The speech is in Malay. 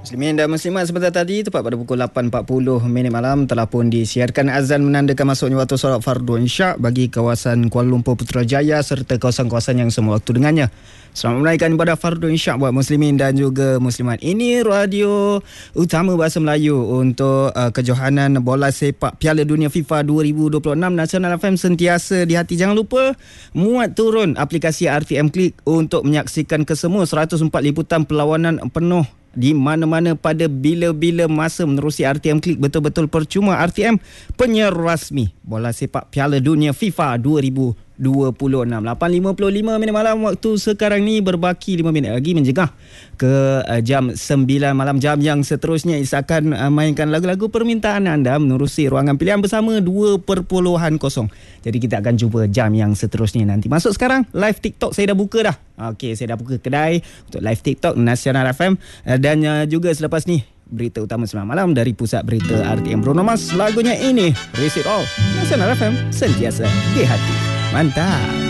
Muslimin dan Muslimat, sebentar tadi tepat pada pukul 8.40 malam telah pun disiarkan azan menandakan masuknya waktu solat fardu Isyak bagi kawasan Kuala Lumpur Putrajaya serta kawasan-kawasan yang semua waktu dengannya. Selamat menunaikan ibadah fardu Isyak buat Muslimin dan juga Muslimat. Ini radio utama bahasa Melayu untuk kejohanan bola sepak Piala Dunia FIFA 2026. Nasional FM sentiasa di hati. Jangan lupa muat turun aplikasi RTM Click untuk menyaksikan kesemua 104 liputan perlawanan penuh di mana-mana pada bila-bila masa menerusi RTM Click. Betul-betul percuma. RTM, penyiar rasmi bola sepak Piala Dunia FIFA 2026. 8.55 malam waktu sekarang ni, berbaki 5 minit lagi menjengah ke jam 9 malam. Jam yang seterusnya Isa akan mainkan lagu-lagu permintaan anda menerusi ruangan pilihan bersama 2.0. Jadi kita akan jumpa jam yang seterusnya nanti. Masuk sekarang live TikTok saya dah buka dah. Okey, saya dah buka kedai untuk live TikTok Nasional FM, dan juga selepas ni berita utama 9 malam dari pusat berita RTM. Bruno Mars, lagunya ini Raise It All. Nasional FM sentiasa di hati. Mantap.